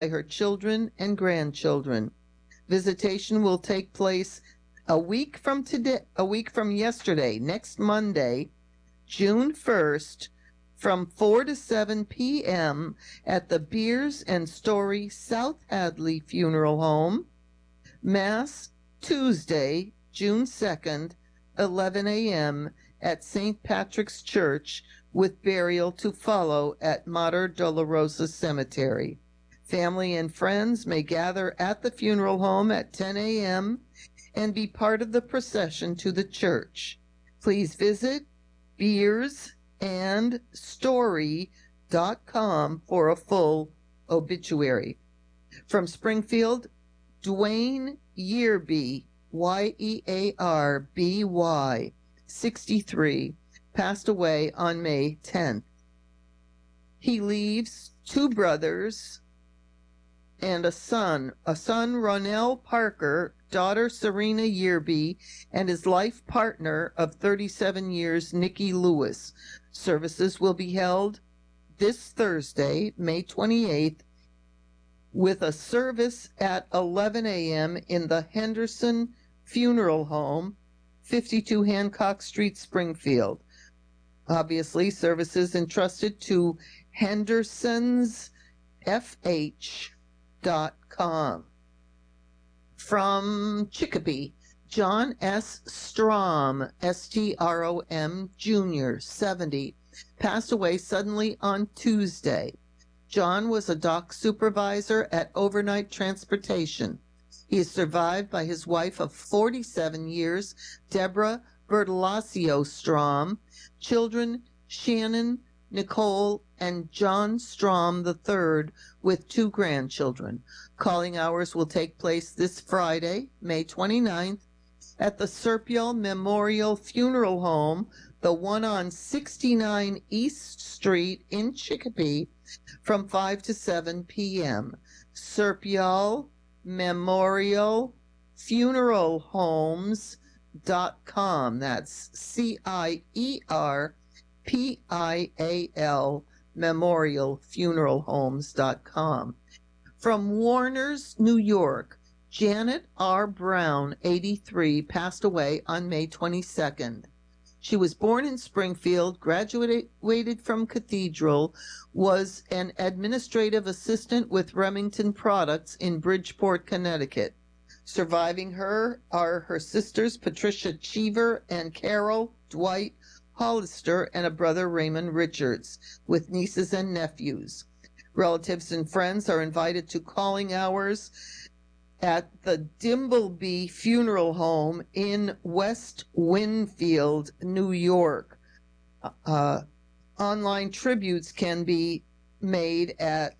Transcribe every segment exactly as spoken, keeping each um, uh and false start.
her children and grandchildren. Visitation will take place a week from today, a week from yesterday, next Monday, June first, from four to seven p.m. at the Beers and Story South Hadley Funeral Home. Mass Tuesday, June second, eleven a.m. at Saint Patrick's Church, with burial to follow at Mater Dolorosa Cemetery. Family and friends may gather at the funeral home at ten a.m. and be part of the procession to the church. Please visit beers and story dot com for a full obituary. From Springfield, Dwayne Yearby, Y E A R B Y, sixty-three, passed away on May tenth. He leaves two brothers and a son, a son Ronell Parker, daughter Serena Yearby, and his life partner of thirty-seven years, Nikki Lewis. Services will be held this Thursday, May twenty-eighth, with a service at eleven a.m. in the Henderson Funeral Home, fifty-two Hancock Street, Springfield. Obviously, services entrusted to hendersons f h dot com. From Chicopee, John S. Strom, S T R O M, Junior, seventy, passed away suddenly on Tuesday. John was a dock supervisor at Overnight Transportation. He is survived by his wife of forty-seven years, Deborah Bertolacio Strom, children Shannon, Nicole, and John Strom the third, with two grandchildren. Calling hours will take place this Friday, May twenty-ninth, at the Serpiel Memorial Funeral Home, the one on sixty-nine East Street in Chicopee, from five to seven p.m. Serpiel Memorial Funeral Homes dot com. That's C I E R P I A L, Memorial Funeral Homes dot com. From Warners, New York, Janet R. Brown, eighty-three, passed away on May twenty-second. She was born in Springfield, graduated from Cathedral, was an administrative assistant with Remington Products in Bridgeport, Connecticut. Surviving her are her sisters Patricia Cheever and Carol Dwight Hollister, and a brother, Raymond Richards, with nieces and nephews. Relatives and friends are invited to calling hours at the Dimbleby Funeral Home in West Winfield, New York. Uh, online tributes can be made at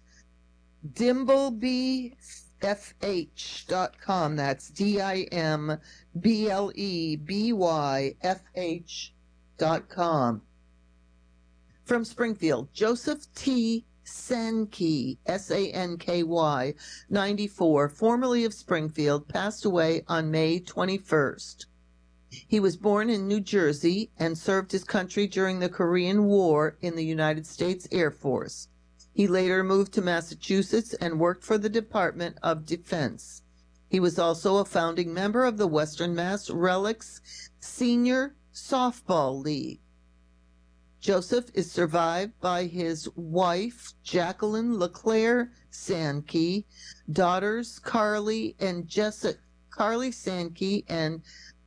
dimbleby f h dot com. That's D I M B L E B Y F H dot com. From Springfield, Joseph T. Sankey, S A N K Y, ninety-four, formerly of Springfield, passed away on May twenty-first. He was born in New Jersey and served his country during the Korean War in the United States Air Force. He later moved to Massachusetts and worked for the Department of Defense. He was also a founding member of the Western Mass Relics Senior Softball League. Joseph is survived by his wife, Jacqueline LeClaire Sankey, daughters Carly and Jessica, Carly Sankey and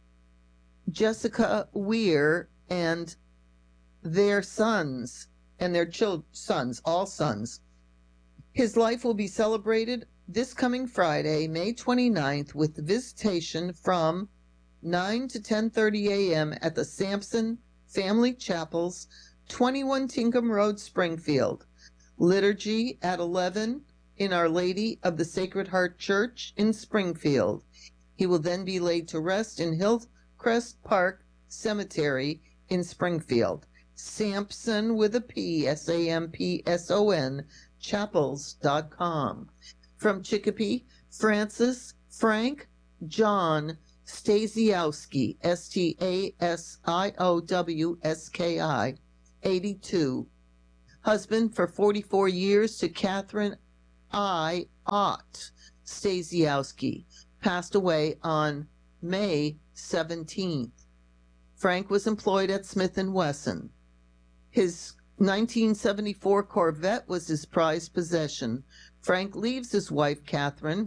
Jessica Weir, and their sons, and their children, sons, all sons. His life will be celebrated this coming Friday, May twenty-ninth, with visitation from nine to ten thirty a.m. at the Sampson Family Chapels, twenty-one Tinkham Road, Springfield. Liturgy at eleven in Our Lady of the Sacred Heart Church in Springfield. He will then be laid to rest in Hillcrest Park Cemetery in Springfield. Sampson with a P, S A M P S O N, chapels dot com. From Chicopee, Francis Frank John Stasiowski, S T A S I O W S K I, eighty-two. Husband for forty-four years to Catherine I. Ott Stasiowski, passed away on May seventeenth. Frank was employed at Smith and Wesson. His nineteen seventy-four Corvette was his prized possession. Frank leaves his wife, Catherine,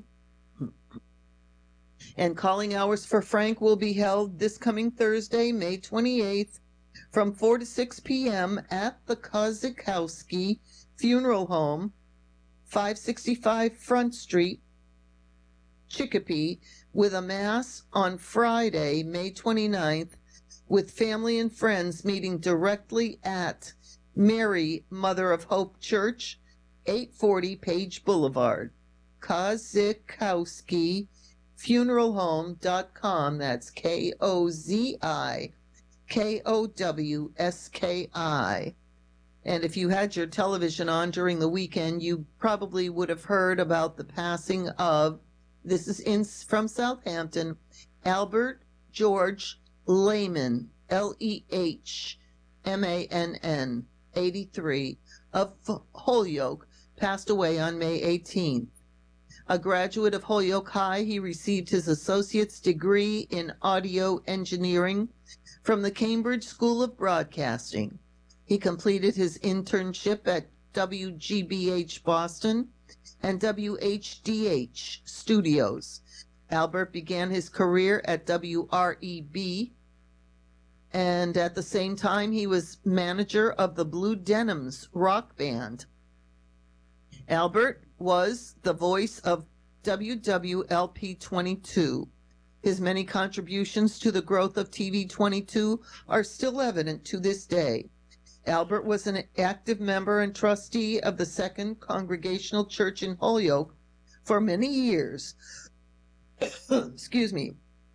and calling hours for Frank will be held this coming Thursday, May twenty-eighth, from four to six p.m. at the Kozikowski Funeral Home, five sixty-five Front Street, Chicopee, with a Mass on Friday, May twenty-ninth, with family and friends meeting directly at Mary, Mother of Hope Church, eight forty Page Boulevard, Kozikowski Funeral Home dot com. That's K O Z I K O W S K I. And if you had your television on during the weekend, you probably would have heard about the passing of, this is in from Southampton, Albert George Lehman, L E H M A N N, eighty-three, of Holyoke, passed away on May eighteenth. A graduate of Holyoke High, he received his associate's degree in audio engineering from the Cambridge School of Broadcasting. He completed his internship at W G B H Boston and W H D H Studios. Albert began his career at W R E B, and at the same time he was manager of the Blue Denims rock band. Albert was the voice of W W L P twenty-two. His many contributions to the growth of T V twenty-two are still evident to this day. Albert was an active member and trustee of the Second Congregational Church in Holyoke for many years, excuse me,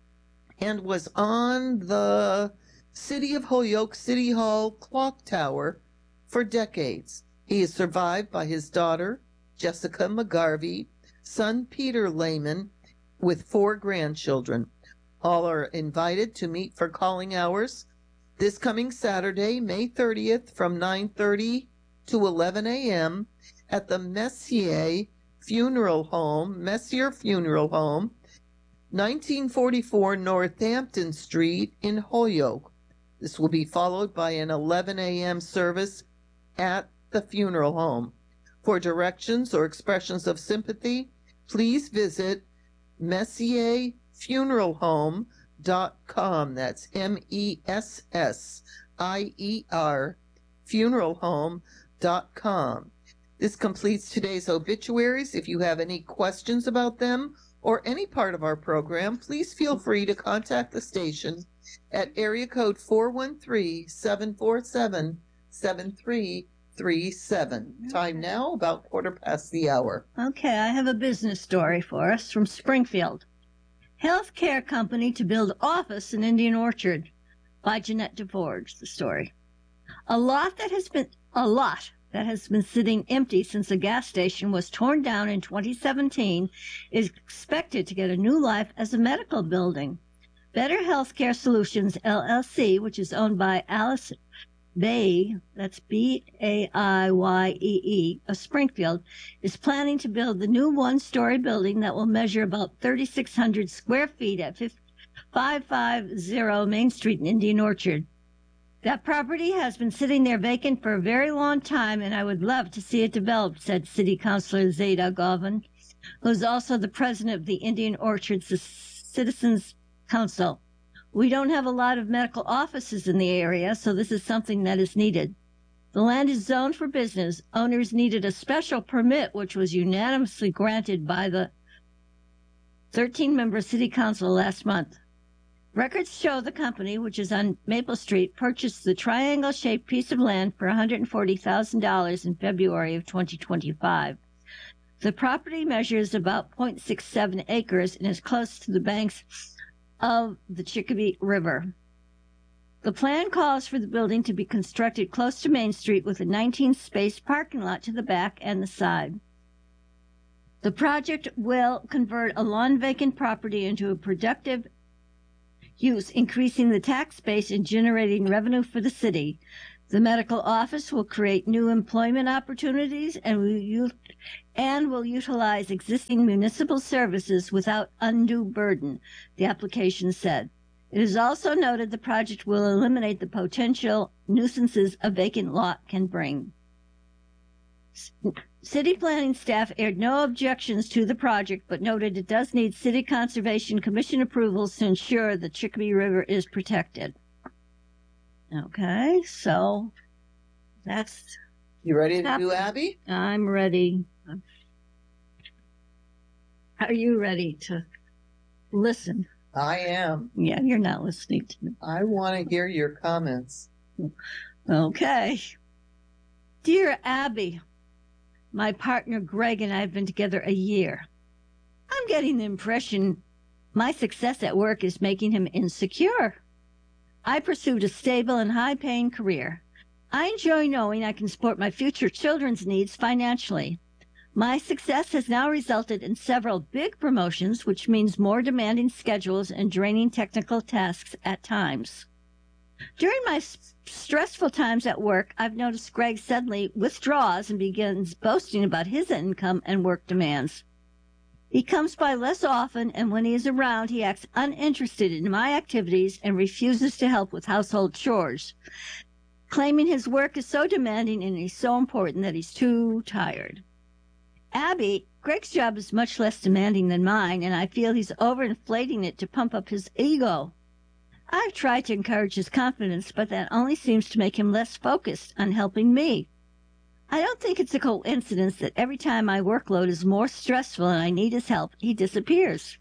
and was on the City of Holyoke City Hall clock tower for decades. He is survived by his daughter, Jessica McGarvey, son Peter Lehman, with four grandchildren. All are invited to meet for calling hours this coming Saturday, May thirtieth, from nine thirty to eleven a.m. at the Messier Funeral Home, Messier Funeral Home, nineteen forty-four Northampton Street in Holyoke. This will be followed by an eleven a.m. service at the funeral home. For directions or expressions of sympathy, please visit Messier Funeral Home dot com. That's M E S S I E R funeral home dot com. This completes today's obituaries. If you have any questions about them or any part of our program, please feel free to contact the station at area code four one three, seven four seven, seven three three seven. Okay. Time now about quarter past the hour. Okay, I have a business story for us from Springfield. Healthcare company to build office in Indian Orchard, by Jeanette DeForge, the story. A lot that has been a lot that has been sitting empty since the gas station was torn down in twenty seventeen is expected to get a new life as a medical building. Better Healthcare Solutions, L L C, which is owned by Alice Bay, that's B A I Y E E, of Springfield, is planning to build the new one-story building that will measure about thirty-six hundred square feet at five fifty Main Street in Indian Orchard. That property has been sitting there vacant for a very long time, and I would love to see it developed, said City Councilor Zeta Govan, who is also the president of the Indian Orchard Citizens Council. We don't have a lot of medical offices in the area, so this is something that is needed. The land is zoned for business. Owners needed a special permit, which was unanimously granted by the thirteen-member City Council last month. Records show the company, which is on Maple Street, purchased the triangle-shaped piece of land for one hundred forty thousand dollars in February of twenty twenty-five. The property measures about zero point six seven acres and is close to the banks of the Chicopee River. The plan calls for the building to be constructed close to Main Street with a nineteen-space parking lot to the back and the side. The project will convert a lawn-vacant property into a productive use, increasing the tax base and generating revenue for the city. The medical office will create new employment opportunities and will, u- and will utilize existing municipal services without undue burden, the application said. It is also noted the project will eliminate the potential nuisances a vacant lot can bring. City planning staff aired no objections to the project, but noted it does need City Conservation Commission approvals to ensure the Chicopee River is protected. Okay, so that's... You ready to do Abby? I'm ready. Are you ready to listen? I am. Yeah, you're not listening to me. I want to hear your comments. Okay. Dear Abby, my partner Greg and I have been together a year. I'm getting the impression my success at work is making him insecure. I pursued a stable and high-paying career. I enjoy knowing I can support my future children's needs financially. My success has now resulted in several big promotions, which means more demanding schedules and draining technical tasks at times. During my s- stressful times at work, I've noticed Greg suddenly withdraws and begins boasting about his income and work demands. He comes by less often, and when he is around, he acts uninterested in my activities and refuses to help with household chores, claiming his work is so demanding and he's so important that he's too tired. Abby, Greg's job is much less demanding than mine, and I feel he's overinflating it to pump up his ego. I've tried to encourage his confidence, but that only seems to make him less focused on helping me. I don't think it's a coincidence that every time my workload is more stressful and I need his help, he disappears.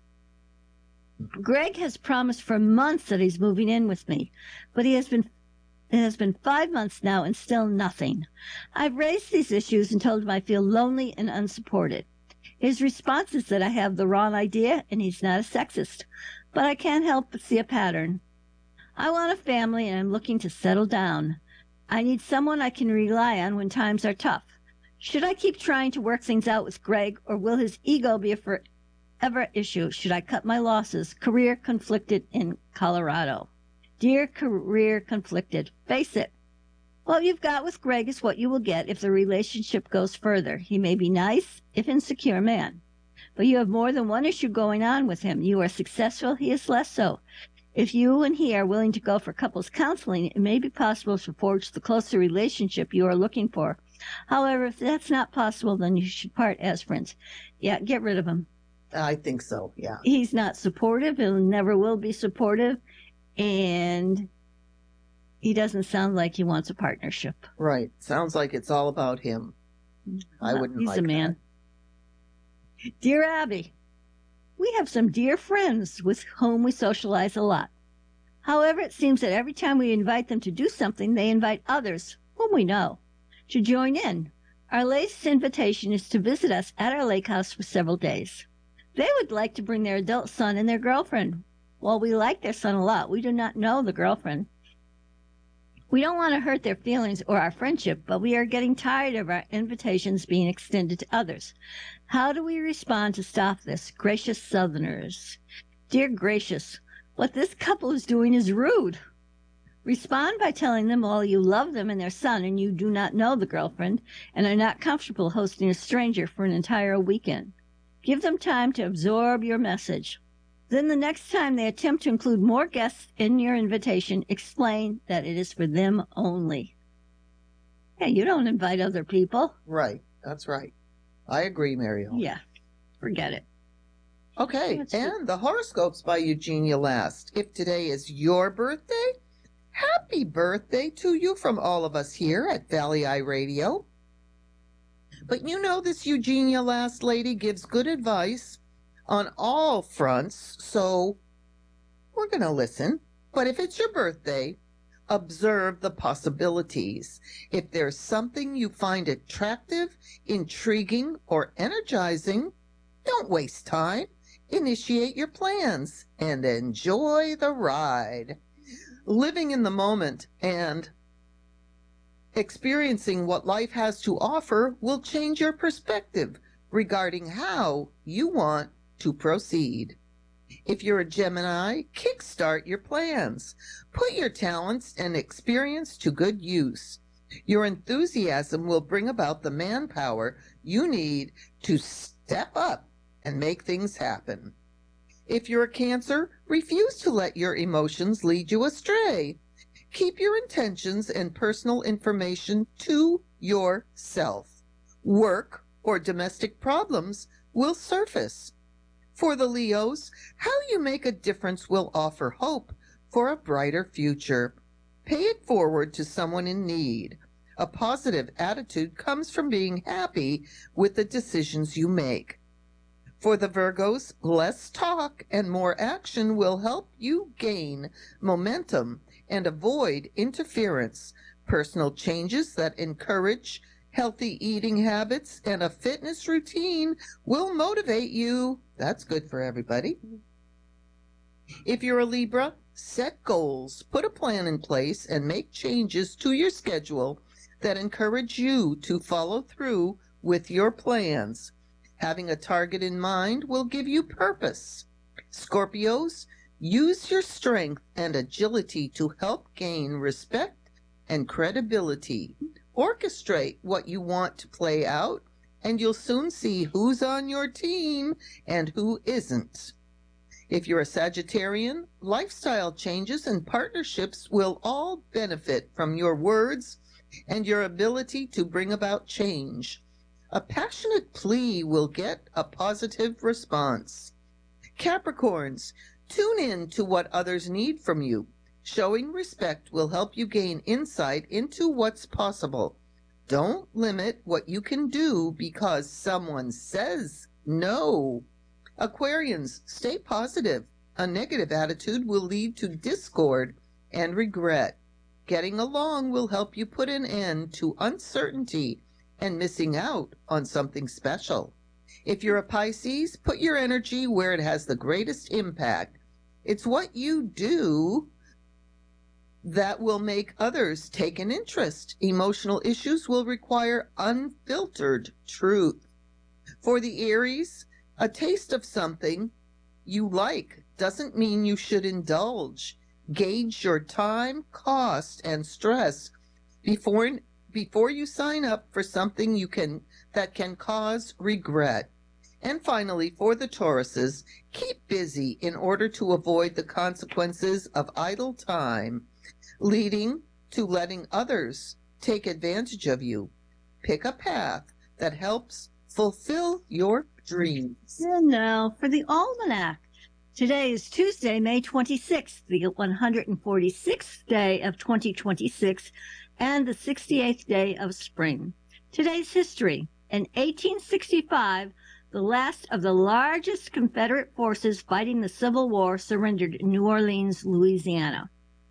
Greg has promised for months that he's moving in with me, but he has been it has been five months now and still nothing. I've raised these issues and told him I feel lonely and unsupported. His response is that I have the wrong idea and he's not a sexist, but I can't help but see a pattern. I want a family and I'm looking to settle down. I need someone I can rely on when times are tough. Should I keep trying to work things out with Greg, or will his ego be a forever issue? Should I cut my losses? Career conflicted in Colorado. Dear career conflicted, face it. What you've got with Greg is what you will get if the relationship goes further. He may be nice, if insecure man, but you have more than one issue going on with him. You are successful, he is less so. If you and he are willing to go for couples counseling, it may be possible to forge the closer relationship you are looking for. However, if that's not possible, then you should part as friends. Yeah, get rid of him. I think so, yeah. He's not supportive and never will be supportive, and he doesn't sound like he wants a partnership. Right. Sounds like it's all about him. I Well, wouldn't he's like a man. that. Dear Abby, we have some dear friends with whom we socialize a lot. However, it seems that every time we invite them to do something, they invite others, whom we know, to join in. Our latest invitation is to visit us at our lake house for several days. They would like to bring their adult son and their girlfriend. While we like their son a lot, we do not know the girlfriend. We don't want to hurt their feelings or our friendship, but we are getting tired of our invitations being extended to others. How do we respond to stop this? Gracious Southerners. Dear Gracious, what this couple is doing is rude. Respond by telling them all you love them and their son and you do not know the girlfriend and are not comfortable hosting a stranger for an entire weekend. Give them time to absorb your message. Then the next time they attempt to include more guests in your invitation, explain that it is for them only. Hey, you don't invite other people. Right. That's right. I agree, Mariel. Yeah, forget it. Okay, That's and good. the horoscopes by Eugenia Last. If today is your birthday, happy birthday to you from all of us here at Valley Eye Radio. But you know this Eugenia Last lady gives good advice on all fronts, so we're going to listen. But if it's your birthday, observe the possibilities. If there's something you find attractive, intriguing, or energizing, don't waste time. Initiate your plans and enjoy the ride. Living in the moment and experiencing what life has to offer will change your perspective regarding how you want to proceed. If you're a Gemini, kickstart your plans. Put your talents and experience to good use. Your enthusiasm will bring about the manpower you need to step up and make things happen. If you're a Cancer, refuse to let your emotions lead you astray. Keep your intentions and personal information to yourself. Work or domestic problems will surface. For the Leos, how you make a difference will offer hope for a brighter future. Pay it forward to someone in need. A positive attitude comes from being happy with the decisions you make. For the Virgos, less talk and more action will help you gain momentum and avoid interference. Personal changes that encourage healthy eating habits and a fitness routine will motivate you. That's good for everybody. If you're a Libra, set goals, put a plan in place, and make changes to your schedule that encourage you to follow through with your plans. Having a target in mind will give you purpose. Scorpios, use your strength and agility to help gain respect and credibility. Orchestrate what you want to play out, and you'll soon see who's on your team and who isn't. If you're a Sagittarian, lifestyle changes and partnerships will all benefit from your words and your ability to bring about change. A passionate plea will get a positive response. Capricorns, tune in to what others need from you. Showing respect will help you gain insight into what's possible. Don't limit what you can do because someone says no. Aquarians, stay positive. A negative attitude will lead to discord and regret. Getting along will help you put an end to uncertainty and missing out on something special. If you're a Pisces, put your energy where it has the greatest impact. It's what you do that will make others take an interest. Emotional issues will require unfiltered truth. For the Aries, a taste of something you like doesn't mean you should indulge. Gauge your time, cost, and stress before before you sign up for something you can that can cause regret. And finally, for the Tauruses, keep busy in order to avoid the consequences of idle time, leading to letting others take advantage of you. Pick a path that helps fulfill your dreams. And now for the Almanac. Today is Tuesday, May twenty-sixth, the one hundred forty-sixth day of twenty twenty-six, and the sixty-eighth day of spring. Today's history. In eighteen sixty-five, the last of the largest Confederate forces fighting the Civil War surrendered in New Orleans, Louisiana.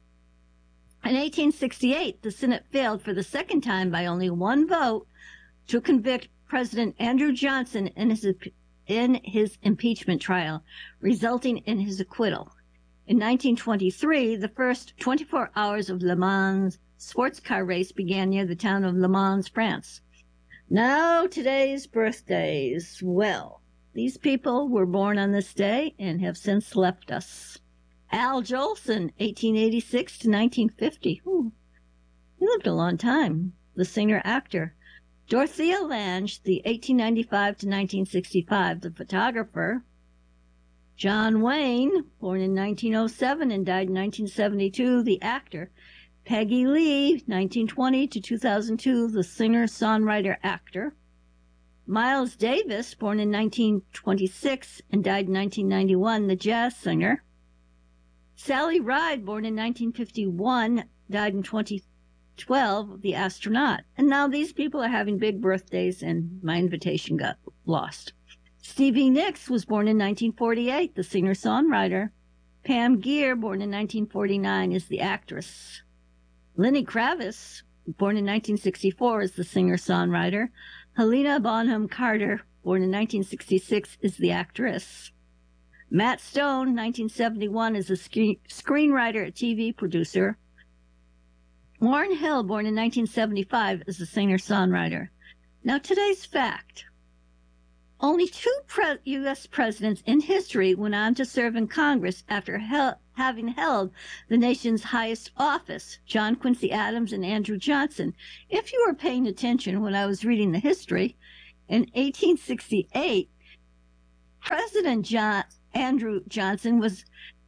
In eighteen sixty-eight, the Senate failed for the second time by only one vote to convict President Andrew Johnson in his in his impeachment trial, resulting in his acquittal. In nineteen twenty-three, the first twenty-four hours of Le Mans sports car race began near the town of Le Mans, France. Now, today's birthdays. Well, these people were born on this day and have since left us. Al Jolson, eighteen eighty-six to nineteen fifty. Ooh, he lived a long time. The singer-actor. Dorothea Lange, the eighteen ninety-five to nineteen sixty-five, the photographer. John Wayne, born in nineteen oh seven and died in nineteen seventy-two, the actor. Peggy Lee, nineteen twenty to two thousand two, the singer, songwriter, actor. Miles Davis, born in nineteen twenty-six and died in nineteen ninety-one, the jazz singer. Sally Ride, born in nineteen fifty-one, died in twenty twelve, the astronaut. And now these people are having big birthdays, and my invitation got lost. Stevie Nicks was born in nineteen forty-eight, the singer-songwriter. Pam Grier, born in nineteen forty-nine, is the actress. Lenny Kravitz, born in nineteen sixty-four, is the singer-songwriter. Helena Bonham Carter, born in nineteen sixty-six, is the actress. Matt Stone, nineteen seventy-one, is a screen- screenwriter and T V producer. Lauryn Hill, born in nineteen seventy-five, is a singer-songwriter. Now, today's fact. Only two pre- U S presidents in history went on to serve in Congress after, hel- having held the nation's highest office, John Quincy Adams and Andrew Johnson. If you were paying attention when I was reading the history, in eighteen sixty-eight, President John, Andrew Johnson was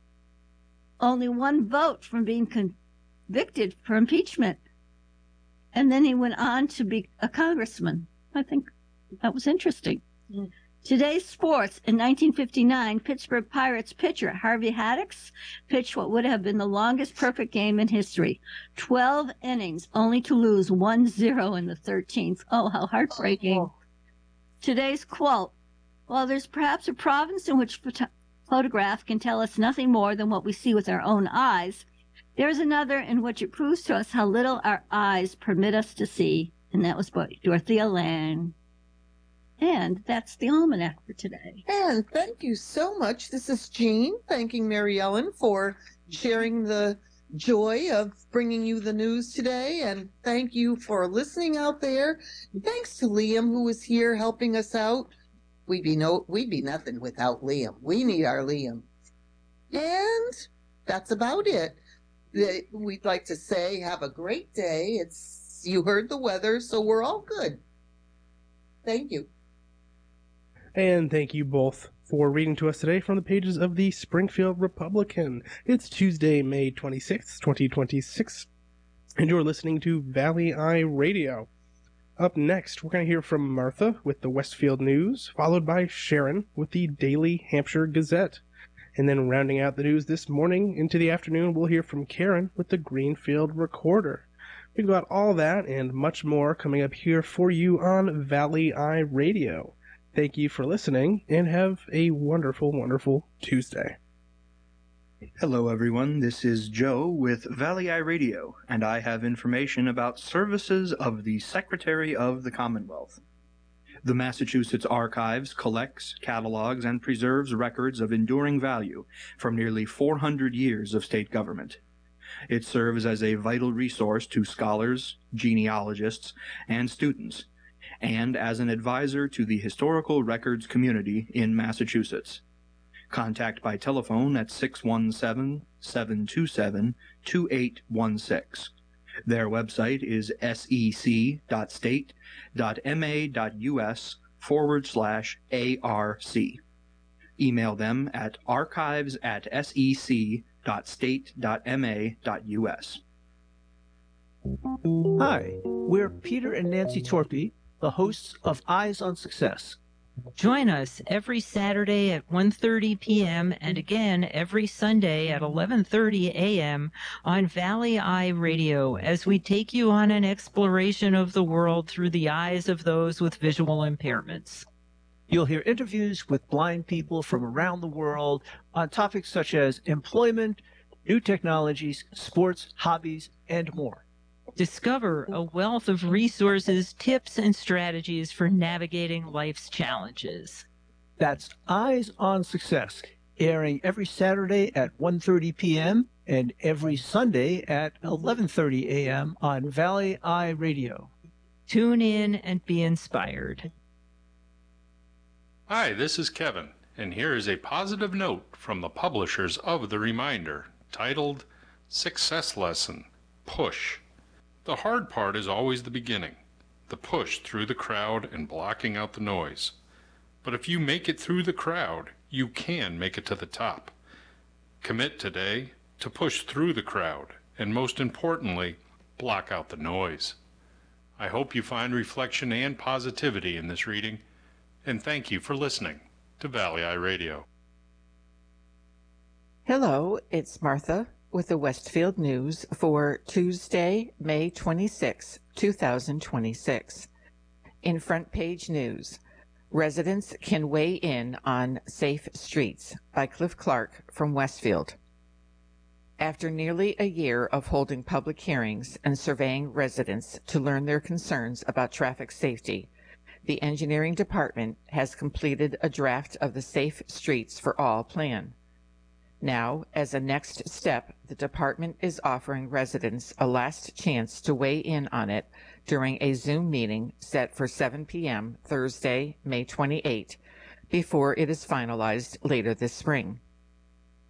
only one vote from being convicted for impeachment. And then he went on to be a congressman. I think that was interesting. Mm. Today's sports. In nineteen fifty-nine, Pittsburgh Pirates pitcher Harvey Haddix pitched what would have been the longest perfect game in history. twelve innings, only to lose one zero in the thirteenth. Oh, how heartbreaking. Oh. Today's quote. While there's perhaps a province in which photo- photograph can tell us nothing more than what we see with our own eyes, there is another in which it proves to us how little our eyes permit us to see, and that was by Dorothea Lange. And that's the almanac for today. And thank you so much. This is Jean thanking Mary Ellen for sharing the joy of bringing you the news today. And thank you for listening out there. Thanks to Liam, who was here helping us out. We'd be no, we'd be nothing without Liam. We need our Liam. And that's about it. We'd like to say have a great day. It's you heard the weather, so we're all good. Thank you. And thank you both for reading to us today from the pages of the Springfield Republican. It's Tuesday, May twenty-sixth, twenty twenty-six, and you're listening to Valley Eye Radio. Up next, we're going to hear from Martha with the Westfield News, followed by Sharon with the Daily Hampshire Gazette. And then rounding out the news this morning into the afternoon, we'll hear from Karen with the Greenfield Recorder. We've got all that and much more coming up here for you on Valley Eye Radio. Thank you for listening, and have a wonderful, wonderful Tuesday. Hello everyone, this is Joe with Valley Eye Radio, and I have information about services of the Secretary of the Commonwealth. The Massachusetts Archives collects, catalogs, and preserves records of enduring value from nearly four hundred years of state government. It serves as a vital resource to scholars, genealogists, and students, and as an advisor to the historical records community in Massachusetts. Contact by telephone at six one seven, seven two seven, two eight one six. Their website is sec.state.ma.us forward slash ARC. Email them at archives at sec.state.ma.us. Hi, we're Peter and Nancy Torpy, the hosts of Eyes on Success. Join us every Saturday at one thirty p.m. and again every Sunday at eleven thirty a.m. on Valley Eye Radio as we take you on an exploration of the world through the eyes of those with visual impairments. You'll hear interviews with blind people from around the world on topics such as employment, new technologies, sports, hobbies, and more. Discover a wealth of resources, tips, and strategies for navigating life's challenges. That's Eyes on Success, airing every Saturday at one thirty p.m. and every Sunday at eleven thirty a.m. on Valley Eye Radio. Tune in and be inspired. Hi, this is Kevin, and here is a positive note from the publishers of The Reminder, titled Success Lesson, Push. The hard part is always the beginning, the push through the crowd and blocking out the noise. But if you make it through the crowd, you can make it to the top. Commit today to push through the crowd, and most importantly, block out the noise. I hope you find reflection and positivity in this reading, and thank you for listening to Valley Eye Radio. Hello, it's Martha with the Westfield News for Tuesday, May twenty-sixth, two thousand twenty-six. In front page news, residents can weigh in on Safe Streets by Cliff Clark from Westfield. After nearly a year of holding public hearings and surveying residents to learn their concerns about traffic safety, the engineering department has completed a draft of the Safe Streets for All plan. Now, as a next step, the department is offering residents a last chance to weigh in on it during a Zoom meeting set for seven p.m. Thursday, May twenty-eighth, before it is finalized later this spring.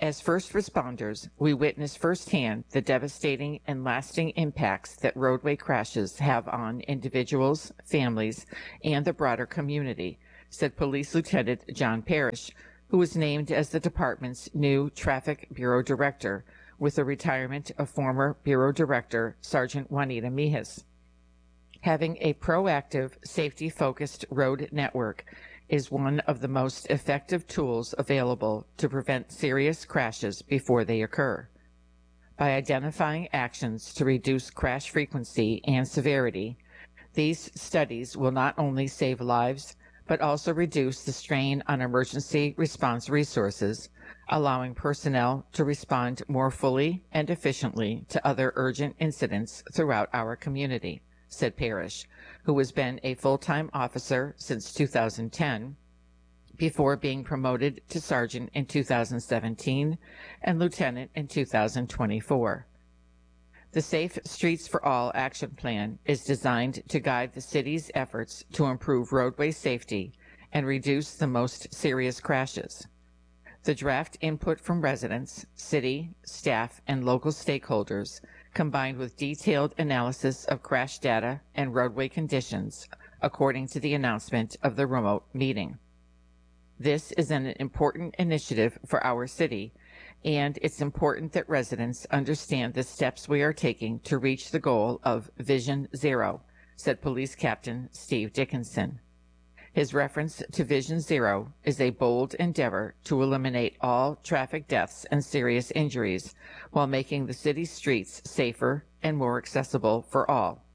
As first responders, we witness firsthand the devastating and lasting impacts that roadway crashes have on individuals, families, and the broader community, said Police Lieutenant John Parrish, who was named as the department's new Traffic Bureau Director with the retirement of former Bureau Director Sergeant Juanita Mijas. Having a proactive, safety-focused road network is one of the most effective tools available to prevent serious crashes before they occur. By identifying actions to reduce crash frequency and severity, these studies will not only save lives, but also reduce the strain on emergency response resources, allowing personnel to respond more fully and efficiently to other urgent incidents throughout our community, said Parrish, who has been a full-time officer since two thousand ten, before being promoted to sergeant in two thousand seventeen and lieutenant in two thousand twenty-four. The Safe Streets for All action plan is designed to guide the city's efforts to improve roadway safety and reduce the most serious crashes. The draft input from residents, city, staff, and local stakeholders, combined with detailed analysis of crash data and roadway conditions, according to the announcement of the remote meeting. This is an important initiative for our city, and it's important that residents understand the steps we are taking to reach the goal of Vision Zero, said Police Captain Steve Dickinson. His reference to Vision Zero is a bold endeavor to eliminate all traffic deaths and serious injuries while making the city's streets safer and more accessible for all.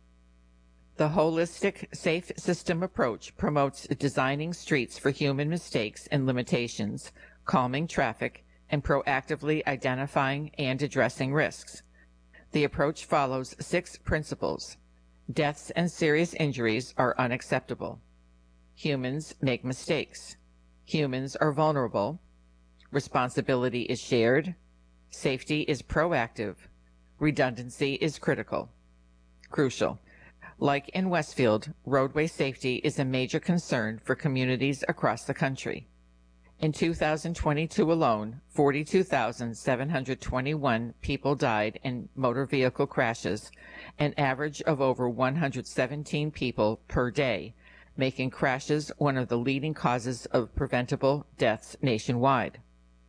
The holistic, safe system approach promotes designing streets for human mistakes and limitations, calming traffic, and proactively identifying and addressing risks. The approach follows six principles. Deaths and serious injuries are unacceptable. Humans make mistakes. Humans are vulnerable. Responsibility is shared. Safety is proactive. Redundancy is critical. Crucial. Like in Westfield, roadway safety is a major concern for communities across the country. In two thousand twenty-two alone, forty-two thousand seven hundred twenty-one people died in motor vehicle crashes, an average of over one hundred seventeen people per day, making crashes one of the leading causes of preventable deaths nationwide.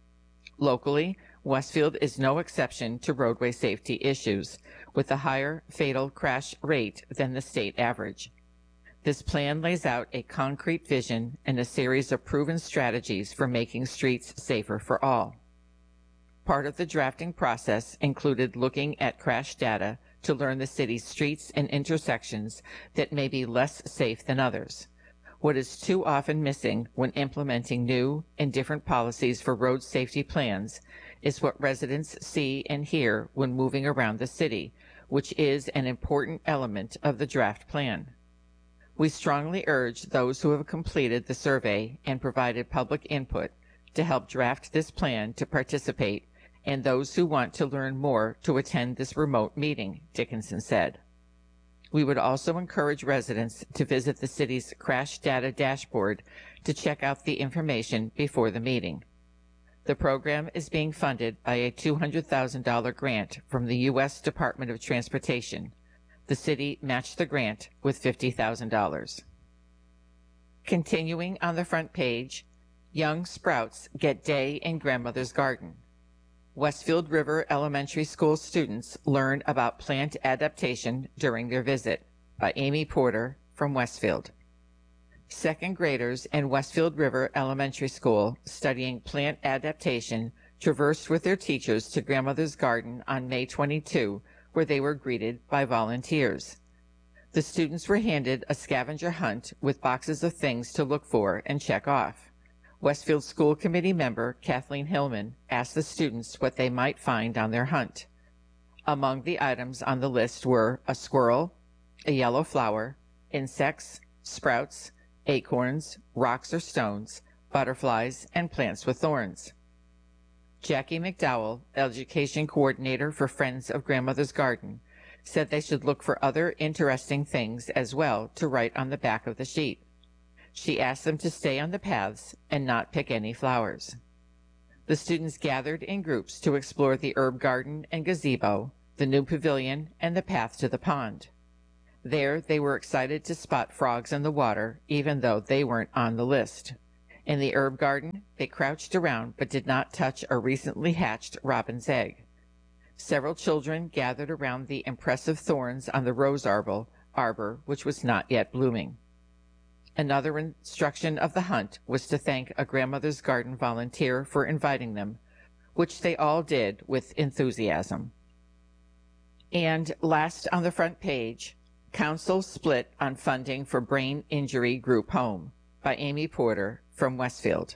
Locally, Westfield is no exception to roadway safety issues, with a higher fatal crash rate than the state average. This plan lays out a concrete vision and a series of proven strategies for making streets safer for all. Part of the drafting process included looking at crash data to learn the city's streets and intersections that may be less safe than others. What is too often missing when implementing new and different policies for road safety plans is what residents see and hear when moving around the city, which is an important element of the draft plan. We strongly urge those who have completed the survey and provided public input to help draft this plan to participate, and those who want to learn more to attend this remote meeting, Dickinson said. We would also encourage residents to visit the city's crash data dashboard to check out the information before the meeting. The program is being funded by a two hundred thousand dollars grant from the U S Department of Transportation. The city matched the grant with fifty thousand dollars. Continuing on the front page, young sprouts get day in grandmother's garden. Westfield River Elementary School students learn about plant adaptation during their visit, by Amy Porter from Westfield. Second graders in Westfield River Elementary School studying plant adaptation traversed with their teachers to grandmother's garden on May twenty-second, where they were greeted by volunteers. The students were handed a scavenger hunt with boxes of things to look for and check off. Westfield School Committee member Kathleen Hillman asked the students what they might find on their hunt. Among the items on the list were a squirrel, a yellow flower, insects, sprouts, acorns, rocks or stones, butterflies, and plants with thorns. Jackie McDowell, education coordinator for Friends of Grandmother's Garden, said they should look for other interesting things as well to write on the back of the sheet. She asked them to stay on the paths and not pick any flowers. The students gathered in groups to explore the herb garden and gazebo, the new pavilion, and the path to the pond. There, they were excited to spot frogs in the water, even though they weren't on the list. In the herb garden, they crouched around but did not touch a recently hatched robin's egg. Several children gathered around the impressive thorns on the rose arbor, arbor, which was not yet blooming. Another instruction of the hunt was to thank a grandmother's garden volunteer for inviting them, which they all did with enthusiasm. And last on the front page, Council split on funding for Brain Injury Group Home by Amy Porter from Westfield.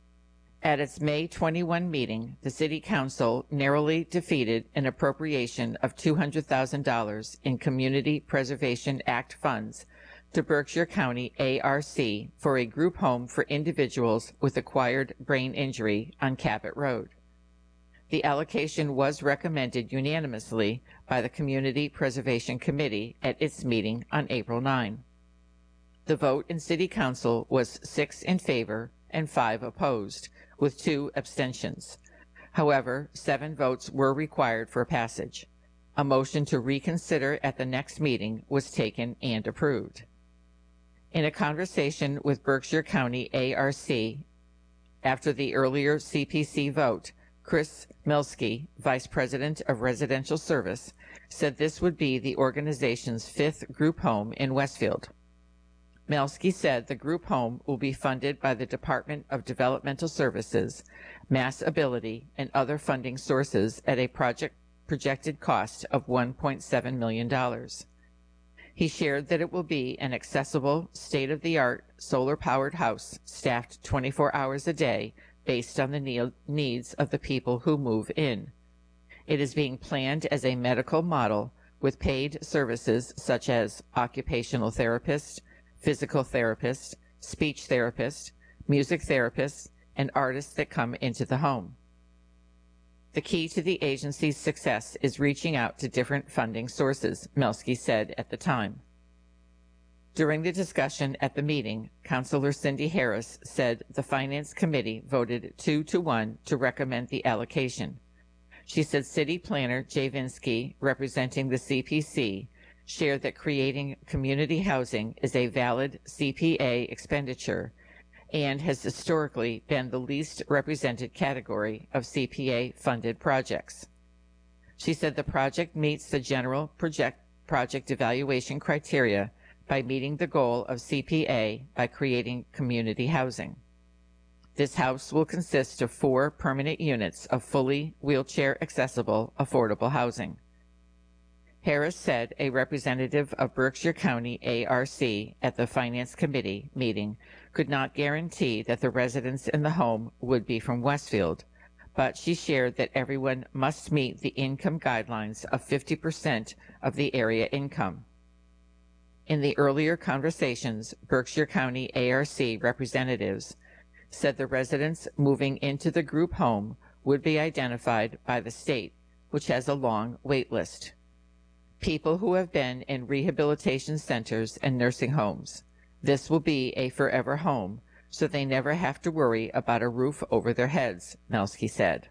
At its May twenty-first meeting, the City Council narrowly defeated an appropriation of two hundred thousand dollars in Community Preservation Act funds to Berkshire County A R C for a group home for individuals with acquired brain injury on Cabot Road. The allocation was recommended unanimously by the Community Preservation Committee at its meeting on April ninth. The vote in City Council was six in favor and five opposed, with two abstentions. However, seven votes were required for passage. A motion to reconsider at the next meeting was taken and approved. In a conversation with Berkshire County A R C after the earlier C P C vote, Chris Milski, Vice President of Residential Service, said this would be the organization's fifth group home in Westfield. Milski said the group home will be funded by the Department of Developmental Services, Mass Ability, and other funding sources at a project projected cost of one point seven million dollars. He shared that it will be an accessible, state-of-the-art, solar-powered house staffed twenty-four hours a day based on the needs of the people who move in. It is being planned as a medical model with paid services such as occupational therapist, physical therapist, speech therapist, music therapist, and artists that come into the home. The key to the agency's success is reaching out to different funding sources, Milski said at the time. During the discussion at the meeting, Councilor Cindy Harris said the Finance Committee voted two to one to recommend the allocation. She said City Planner Jay Vinsky, representing the C P C, shared that creating community housing is a valid C P A expenditure and has historically been the least represented category of C P A-funded projects. She said the project meets the general project, project evaluation criteria by meeting the goal of C P A by creating community housing. This house will consist of four permanent units of fully wheelchair-accessible, affordable housing. Harris said a representative of Berkshire County A R C at the Finance Committee meeting could not guarantee that the residents in the home would be from Westfield, but she shared that everyone must meet the income guidelines of fifty percent of the area income. In the earlier conversations, Berkshire County A R C representatives said the residents moving into the group home would be identified by the state, which has a long wait list. People who have been in rehabilitation centers and nursing homes. This will be a forever home, so they never have to worry about a roof over their heads, Milski said.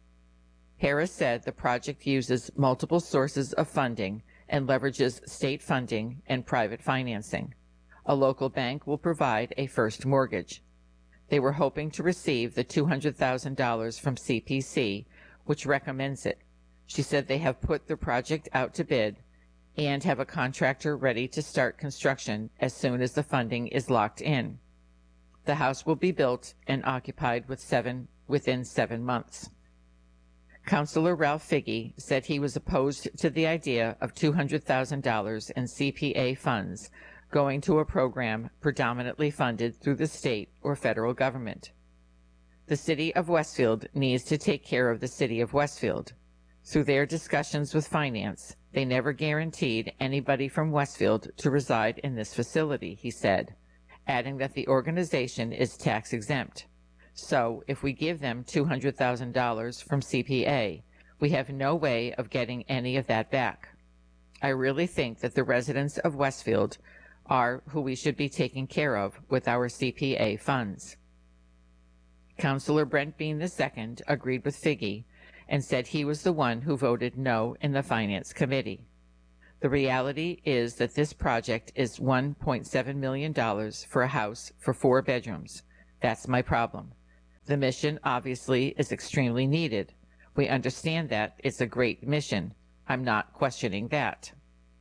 Harris said the project uses multiple sources of funding and leverages state funding and private financing. A local bank will provide a first mortgage. They were hoping to receive the two hundred thousand dollars from C P C, which recommends it. She said they have put the project out to bid and have a contractor ready to start construction as soon as the funding is locked in. The house will be built and occupied with seven, within seven months. Councilor Ralph Figge said he was opposed to the idea of two hundred thousand dollars in C P A funds going to a program predominantly funded through the state or federal government. The City of Westfield needs to take care of the City of Westfield. Through their discussions with finance, they never guaranteed anybody from Westfield to reside in this facility, he said, adding that the organization is tax exempt. So if we give them two hundred thousand dollars from C P A, we have no way of getting any of that back. I really think that the residents of Westfield are who we should be taking care of with our C P A funds. Councilor Brent Bean the second agreed with Figge and said he was the one who voted no in the Finance Committee. The reality is that this project is one point seven million dollars for a house for four bedrooms. That's my problem. The mission obviously is extremely needed. We understand that it's a great mission. I'm not questioning that.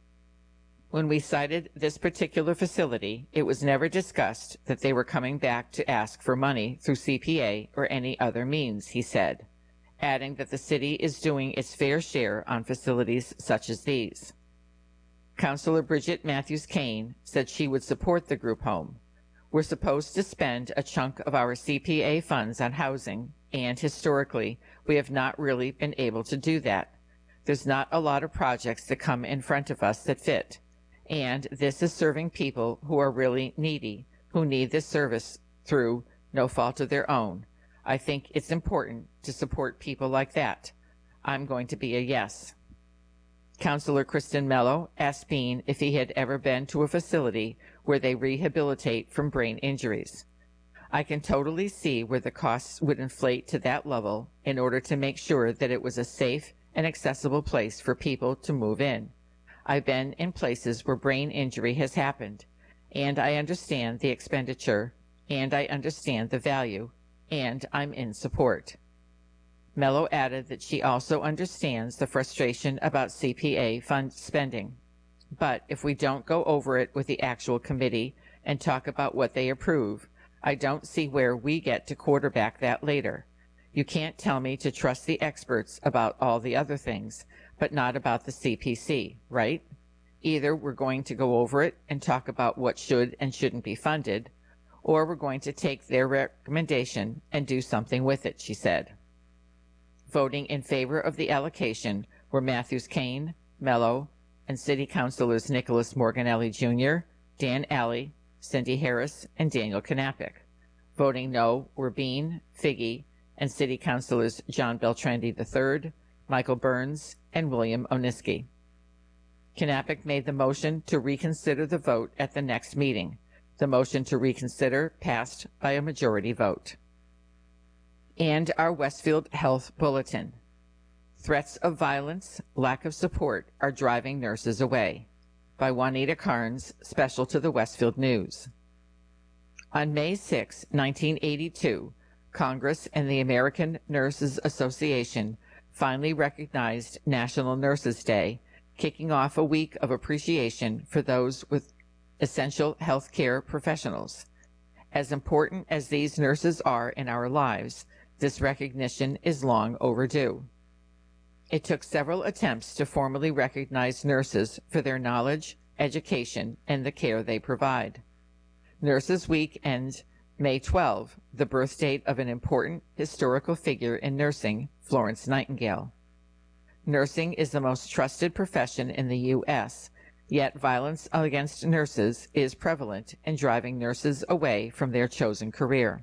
When we cited this particular facility, it was never discussed that they were coming back to ask for money through C P A or any other means, he said, adding that the city is doing its fair share on facilities such as these. Councilor Bridget Matthews Kane said she would support the group home. We're supposed to spend a chunk of our C P A funds on housing, and historically, we have not really been able to do that. There's not a lot of projects that come in front of us that fit, and this is serving people who are really needy, who need this service through no fault of their own. I think it's important to support people like that. I'm going to be a yes. Councilor Kristen Mello asked Bean if he had ever been to a facility where they rehabilitate from brain injuries. I can totally see where the costs would inflate to that level in order to make sure that it was a safe and accessible place for people to move in. I've been in places where brain injury has happened, and I understand the expenditure, and I understand the value, and I'm in support. Mello added that she also understands the frustration about C P A fund spending. But if we don't go over it with the actual committee and talk about what they approve, I don't see where we get to quarterback that later. You can't tell me to trust the experts about all the other things, but not about the C P C, right? Either we're going to go over it and talk about what should and shouldn't be funded, or we're going to take their recommendation and do something with it, she said. Voting in favor of the allocation were Matthews Kane, Mello, and City Councilors Nicholas Morganelli Junior, Dan Alley, Cindy Harris, and Daniel Knappich. Voting no were Bean, Figge, and City Councilors John Beltrandy the third, Michael Burns, and William Oniski. Knappich made the motion to reconsider the vote at the next meeting. The motion to reconsider passed by a majority vote. And our Westfield Health Bulletin. Threats of violence, lack of support are driving nurses away. By Juanita Carnes, special to the Westfield News. On May sixth, nineteen eighty-two, Congress and the American Nurses Association finally recognized National Nurses Day, kicking off a week of appreciation for those with essential health care professionals. As important as these nurses are in our lives, this recognition is long overdue. It took several attempts to formally recognize nurses for their knowledge, education, and the care they provide. Nurses Week ends May twelfth, the birth date of an important historical figure in nursing, Florence Nightingale. Nursing is the most trusted profession in the U S, yet violence against nurses is prevalent and driving nurses away from their chosen career.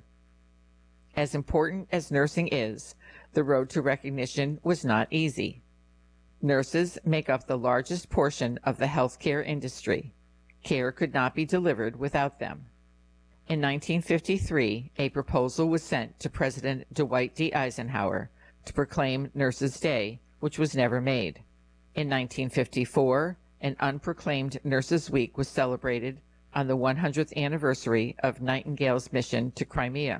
As important as nursing is, the road to recognition was not easy. Nurses make up the largest portion of the healthcare industry. Care could not be delivered without them. In nineteen fifty-three, a proposal was sent to President Dwight D. Eisenhower to proclaim Nurses' Day, which was never made. In nineteen fifty-four, an unproclaimed Nurses' Week was celebrated on the one hundredth anniversary of Nightingale's mission to Crimea.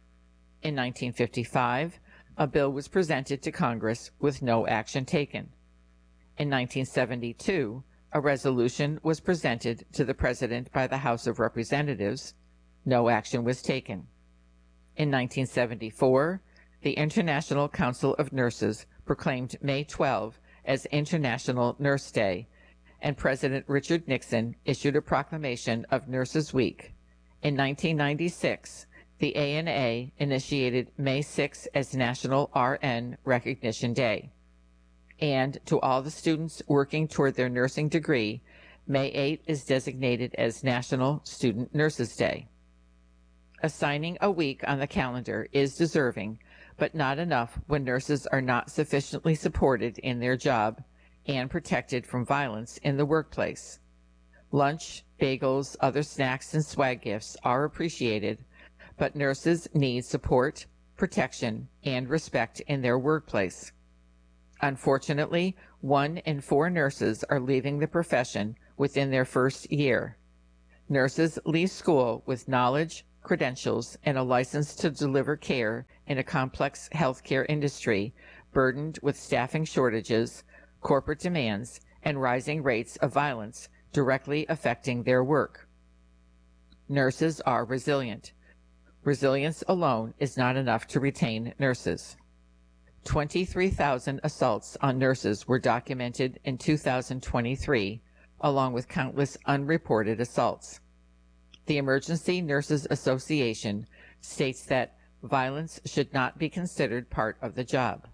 In nineteen fifty-five, a bill was presented to Congress with no action taken. In nineteen seventy-two, a resolution was presented to the President by the House of Representatives. No action was taken. In nineteen seventy-four, the International Council of Nurses proclaimed May twelfth as International Nurse Day, and President Richard Nixon issued a proclamation of Nurses Week. In nineteen ninety-six, the A N A initiated May sixth as National R N Recognition Day. And to all the students working toward their nursing degree, May eighth is designated as National Student Nurses Day. Assigning a week on the calendar is deserving, but not enough when nurses are not sufficiently supported in their job and protected from violence in the workplace. Lunch, bagels, other snacks, and swag gifts are appreciated, but nurses need support, protection, and respect in their workplace. Unfortunately, one in four nurses are leaving the profession within their first year. Nurses leave school with knowledge, credentials, and a license to deliver care in a complex healthcare industry burdened with staffing shortages, corporate demands, and rising rates of violence directly affecting their work. Nurses are resilient. Resilience alone is not enough to retain nurses. twenty-three thousand assaults on nurses were documented in two thousand twenty-three, along with countless unreported assaults. The Emergency Nurses Association states that violence should not be considered part of the job.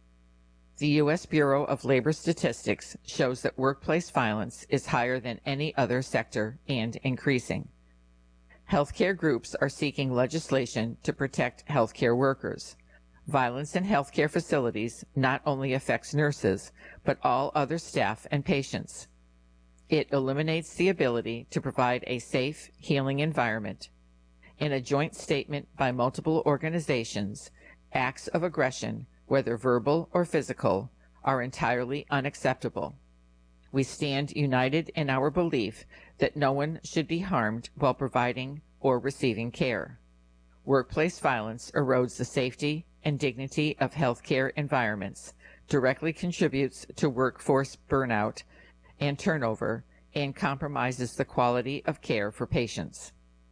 The U S Bureau of Labor Statistics shows that workplace violence is higher than any other sector and increasing. Healthcare groups are seeking legislation to protect healthcare workers. Violence in healthcare facilities not only affects nurses, but all other staff and patients. It eliminates the ability to provide a safe, healing environment. In a joint statement by multiple organizations, acts of aggression, whether verbal or physical, are entirely unacceptable. We stand united in our belief that no one should be harmed while providing or receiving care. Workplace violence erodes the safety and dignity of healthcare environments, directly contributes to workforce burnout and turnover, and compromises the quality of care for patients.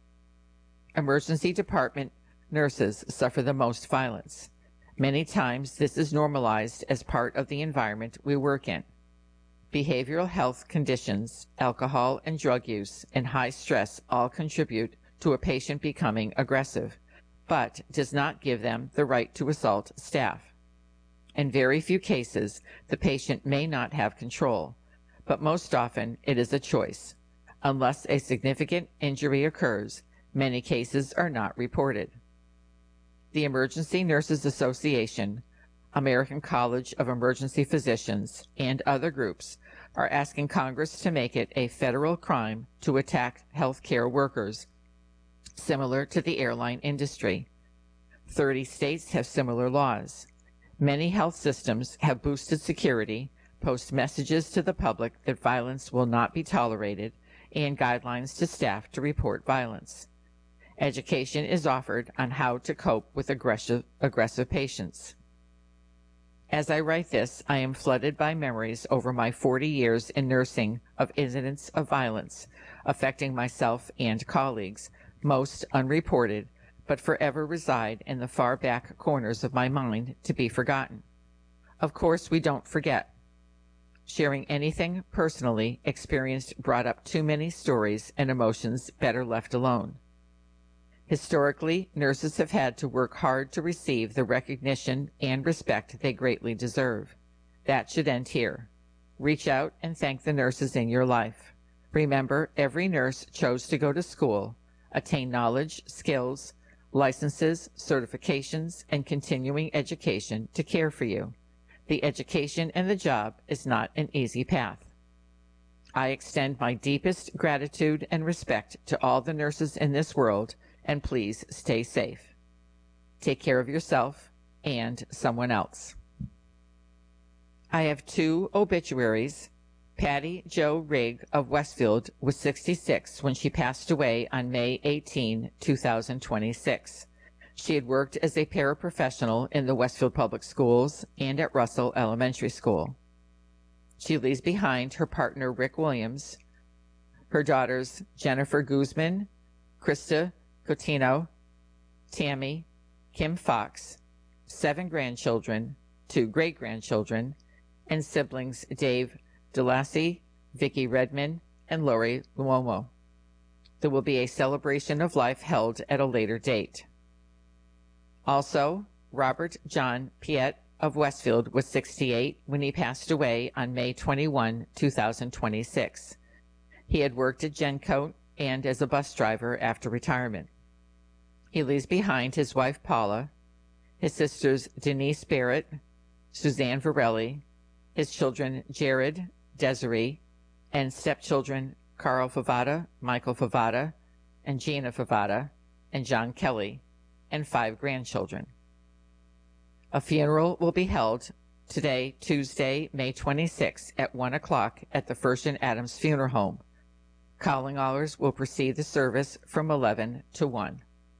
Emergency department nurses suffer the most violence. Many times this is normalized as part of the environment we work in. Behavioral health conditions, alcohol and drug use, and high stress all contribute to a patient becoming aggressive, but does not give them the right to assault staff. In very few cases, the patient may not have control, but most often it is a choice. Unless a significant injury occurs, many cases are not reported. The Emergency Nurses Association, American College of Emergency Physicians, and other groups are asking Congress to make it a federal crime to attack healthcare workers, similar to the airline industry. thirty states have similar laws. Many health systems have boosted security, post messages to the public that violence will not be tolerated, and guidelines to staff to report violence. Education is offered on how to cope with aggressive, aggressive patients. As I write this, I am flooded by memories over my forty years in nursing of incidents of violence affecting myself and colleagues, most unreported, but forever reside in the far back corners of my mind to be forgotten. Of course, we don't forget. Sharing anything personally experienced brought up too many stories and emotions better left alone. Historically, nurses have had to work hard to receive the recognition and respect they greatly deserve. That should end here. Reach out and thank the nurses in your life. Remember, every nurse chose to go to school, attain knowledge, skills, licenses, certifications, and continuing education to care for you. The education and the job is not an easy path. I extend my deepest gratitude and respect to all the nurses in this world, and please stay safe. Take care of yourself and someone else. I have two obituaries. Patty Jo Rigg of Westfield was sixty-six when she passed away on May eighteenth, two thousand twenty-six. She had worked as a paraprofessional in the Westfield Public Schools and at Russell Elementary School. She leaves behind her partner Rick Williams, her daughters Jennifer Guzman, Krista Cotino, Tammy, Kim Fox, seven grandchildren, two great-grandchildren, and siblings Dave DeLassy, Vicki Redman, and Lori Luomo. There will be a celebration of life held at a later date. Also, Robert John Piet of Westfield was sixty-eight when he passed away on May twenty-first, two thousand twenty-six. He had worked at Gencoat and as a bus driver after retirement. He leaves behind his wife Paula, his sisters Denise Barrett, Suzanne Varelli, his children Jared, Desiree, and stepchildren Carl Favada, Michael Favada, and Gina Favada, and John Kelly, and five grandchildren. A funeral will be held today, Tuesday, May twenty-sixth at one o'clock at the First and Adams Funeral Home. Calling hours will precede the service from eleven to one.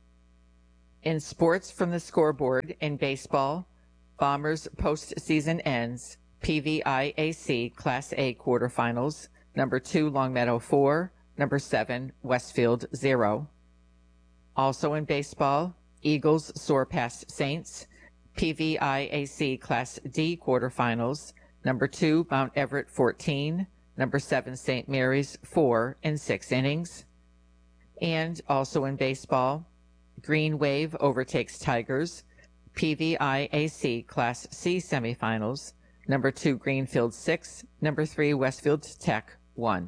In sports from the scoreboard in baseball, Bombers postseason ends, P V I A C Class A quarterfinals, number two Longmeadow four, number seven Westfield zero. Also in baseball, Eagles soar past Saints, P V I A C Class D quarterfinals, number two Mount Everett fourteen, number seven Saint Mary's four in six innings. And also in baseball, Green Wave overtakes Tigers, P V I A C Class C semifinals, number two Greenfield six, number three Westfield Tech one.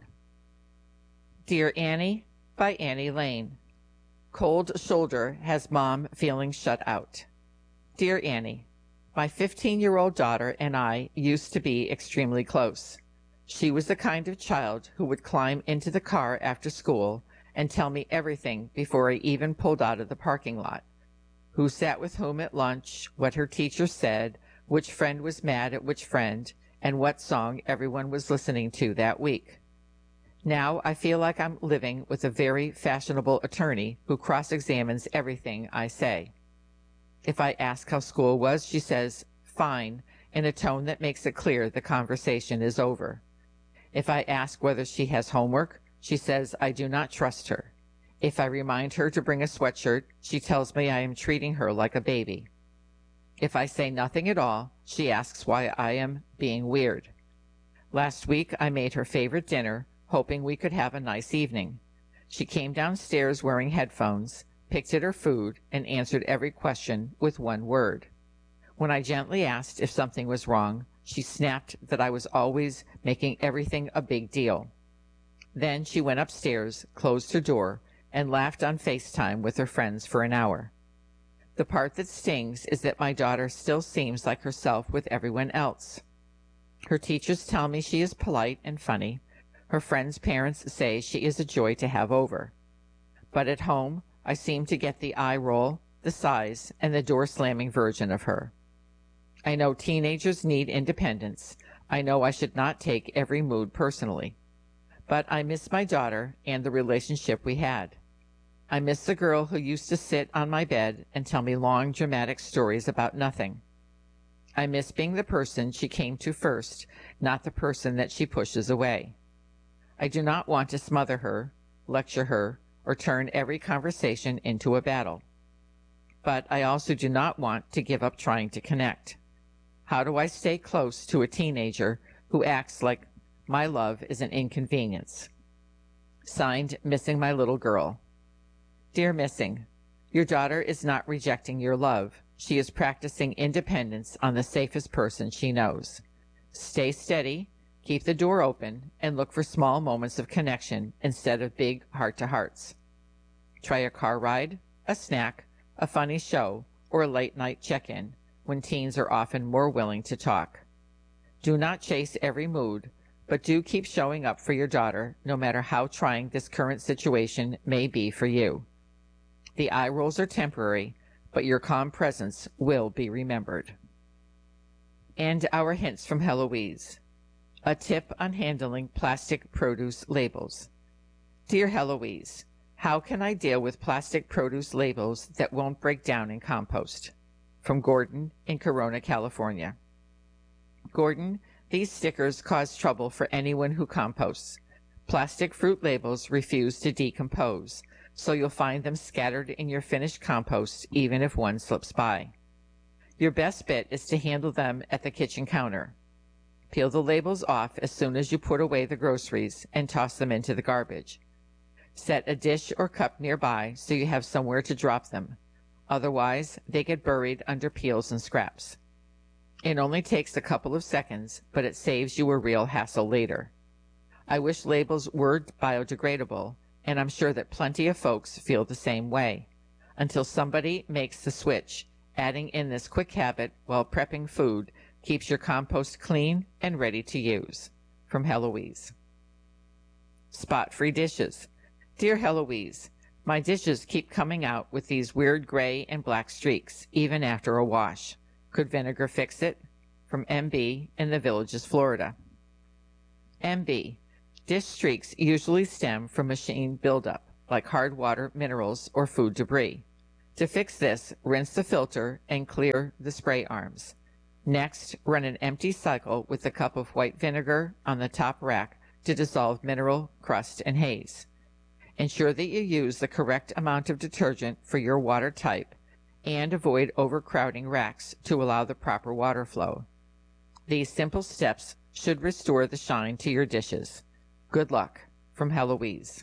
Dear Annie by Annie Lane. Cold shoulder has mom feeling shut out. Dear Annie, my fifteen-year-old daughter and I used to be extremely close. She was the kind of child who would climb into the car after school and tell me everything before I even pulled out of the parking lot. Who sat with whom at lunch, what her teacher said, which friend was mad at which friend, and what song everyone was listening to that week. Now I feel like I'm living with a very fashionable attorney who cross-examines everything I say. If I ask how school was, she says, fine, in a tone that makes it clear the conversation is over. If I ask whether she has homework, she says I do not trust her. If I remind her to bring a sweatshirt, she tells me I am treating her like a baby. If I say nothing at all, she asks why I am being weird. Last week I made her favorite dinner, hoping we could have a nice evening. She came downstairs wearing headphones, picked at her food, and answered every question with one word. When I gently asked if something was wrong, she snapped that I was always making everything a big deal. Then she went upstairs, closed her door, and laughed on FaceTime with her friends for an hour. The part that stings is that my daughter still seems like herself with everyone else. Her teachers tell me she is polite and funny. Her friends' parents say she is a joy to have over. But at home, I seem to get the eye roll, the sighs, and the door-slamming version of her. I know teenagers need independence. I know I should not take every mood personally. But I miss my daughter and the relationship we had. I miss the girl who used to sit on my bed and tell me long, dramatic stories about nothing. I miss being the person she came to first, not the person that she pushes away. I do not want to smother her, lecture her, or turn every conversation into a battle. But I also do not want to give up trying to connect. How do I stay close to a teenager who acts like my love is an inconvenience? Signed, Missing My Little Girl. Dear Missing, your daughter is not rejecting your love. She is practicing independence on the safest person she knows. Stay steady, keep the door open, and look for small moments of connection instead of big heart-to-hearts. Try a car ride, a snack, a funny show, or a late-night check-in, when teens are often more willing to talk. Do not chase every mood, but do keep showing up for your daughter, no matter how trying this current situation may be for you. The eye rolls are temporary, but your calm presence will be remembered. And our hints from Heloise. A tip on handling plastic produce labels. Dear Heloise, how can I deal with plastic produce labels that won't break down in compost? From Gordon in Corona, California. Gordon, these stickers cause trouble for anyone who composts. Plastic fruit labels refuse to decompose, so you'll find them scattered in your finished compost even if one slips by. Your best bet is to handle them at the kitchen counter. Peel the labels off as soon as you put away the groceries and toss them into the garbage. Set a dish or cup nearby so you have somewhere to drop them. Otherwise, they get buried under peels and scraps. It only takes a couple of seconds, but it saves you a real hassle later. I wish labels were biodegradable, and I'm sure that plenty of folks feel the same way, until somebody makes the switch. Adding in this quick habit while prepping food keeps your compost clean and ready to use. From Heloise. Spot-free dishes. Dear Heloise, my dishes keep coming out with these weird gray and black streaks, even after a wash. Could vinegar fix it? From M B in the Villages, Florida. M B. Dish streaks usually stem from machine buildup, like hard water, minerals, or food debris. To fix this, rinse the filter and clear the spray arms. Next, run an empty cycle with a cup of white vinegar on the top rack to dissolve mineral, crust, and haze. Ensure that you use the correct amount of detergent for your water type and avoid overcrowding racks to allow the proper water flow. These simple steps should restore the shine to your dishes. Good luck. From Heloise.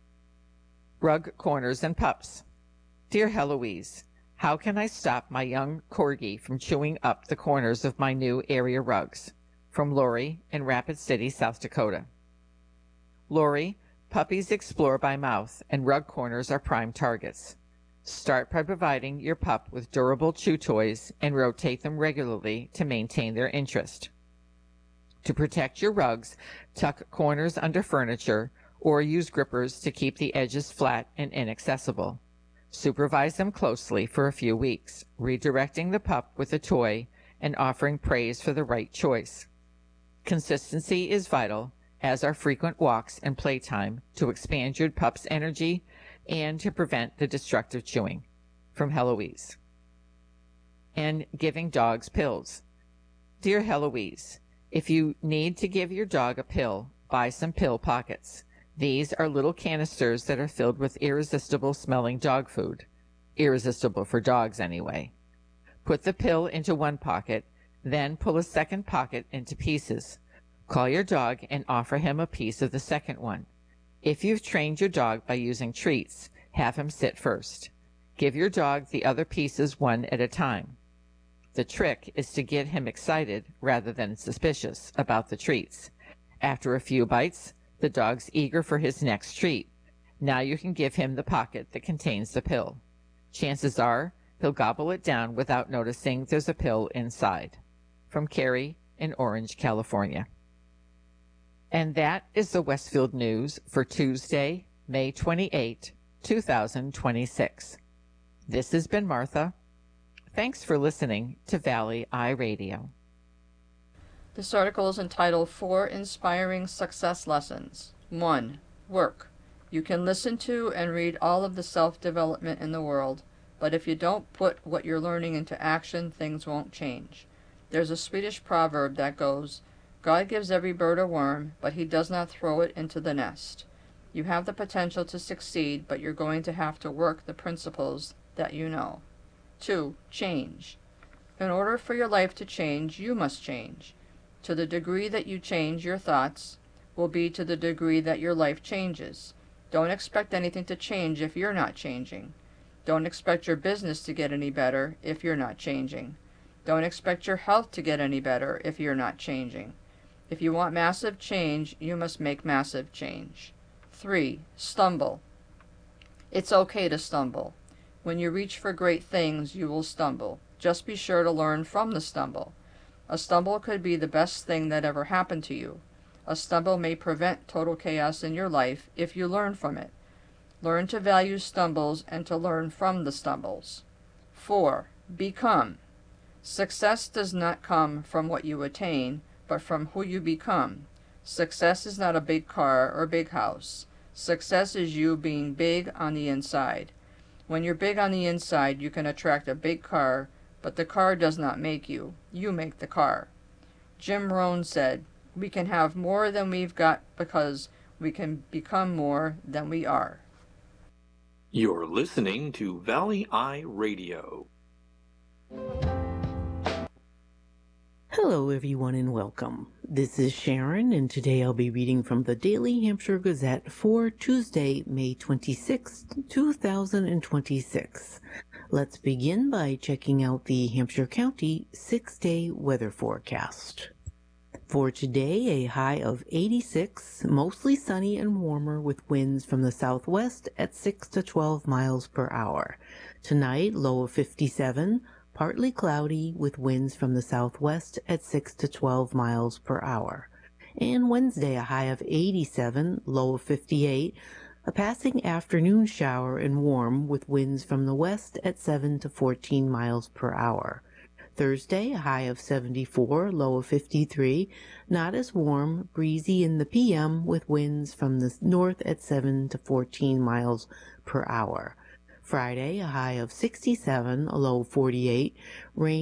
Rug corners and pups. Dear Heloise, how can I stop my young corgi from chewing up the corners of my new area rugs? From Lori in Rapid City, South Dakota. Lori, puppies explore by mouth, and rug corners are prime targets. Start by providing your pup with durable chew toys and rotate them regularly to maintain their interest. To protect your rugs, tuck corners under furniture or use grippers to keep the edges flat and inaccessible. Supervise them closely for a few weeks, redirecting the pup with a toy and offering praise for the right choice. Consistency is vital, as are frequent walks and playtime, to expand your pup's energy and to prevent the destructive chewing. From Heloise. And giving dogs pills. Dear Heloise, if you need to give your dog a pill, buy some pill pockets. These are little canisters that are filled with irresistible smelling dog food. Irresistible for dogs anyway. Put the pill into one pocket, then pull a second pocket into pieces. Call your dog and offer him a piece of the second one. If you've trained your dog by using treats, have him sit first. Give your dog the other pieces one at a time. The trick is to get him excited rather than suspicious about the treats. After a few bites, the dog's eager for his next treat. Now you can give him the pocket that contains the pill. Chances are he'll gobble it down without noticing there's a pill inside. From Carrie in Orange, California. And that is the Westfield News for Tuesday, May twenty-eighth, two thousand twenty-six. This has been Martha. Thanks for listening to Valley Eye Radio. This article is entitled Four Inspiring Success Lessons. one. Work. You can listen to and read all of the self-development in the world, but if you don't put what you're learning into action, things won't change. There's a Swedish proverb that goes, God gives every bird a worm, but he does not throw it into the nest. You have the potential to succeed, but you're going to have to work the principles that you know. two. Change. In order for your life to change, you must change. To the degree that you change your thoughts will be to the degree that your life changes. Don't expect anything to change if you're not changing. Don't expect your business to get any better if you're not changing. Don't expect your health to get any better if you're not changing. If you want massive change, you must make massive change. three. Stumble. It's okay to stumble. When you reach for great things, you will stumble. Just be sure to learn from the stumble. A stumble could be the best thing that ever happened to you. A stumble may prevent total chaos in your life if you learn from it. Learn to value stumbles and to learn from the stumbles. four. Become. Success does not come from what you attain, but from who you become. Success is not a big car or big house. Success is you being big on the inside. When you're big on the inside, you can attract a big car, but the car does not make you. You make the car. Jim Rohn said, we can have more than we've got because we can become more than we are. You're listening to Valley Eye Radio. Hello everyone and welcome. This is Sharon and today I'll be reading from the Daily Hampshire Gazette for Tuesday, May twenty-sixth, two thousand twenty-six. Let's begin by checking out the Hampshire County six-day weather forecast. For today, a high of eighty-six, mostly sunny and warmer with winds from the southwest at six to twelve miles per hour. Tonight, low of fifty-seven, partly cloudy with winds from the southwest at six to twelve miles per hour. And Wednesday, a high of eighty-seven, low of fifty-eight, a passing afternoon shower and warm with winds from the west at seven to fourteen miles per hour. Thursday, a high of seventy-four, low of fifty-three. Not as warm, breezy in the P M with winds from the north at seven to fourteen miles per hour. Friday, a high of sixty-seven, a low of forty-eight. Rain